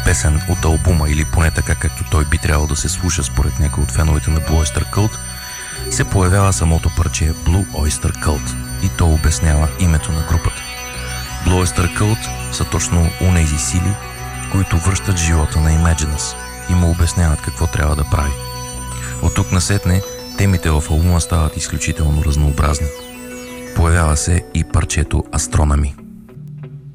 песен от албума, или поне така както той би трябвало да се слуша според някой от феновете на Blue Oyster Cult, се появява самото парче Blue Oyster Cult и то обяснява името на групата. Blue Oyster Cult са точно унези сили, които връщат живота на Imagines и му обясняват какво трябва да прави. От тук насетне темите в албума стават изключително разнообразни. Появява се и парчето Astronomy.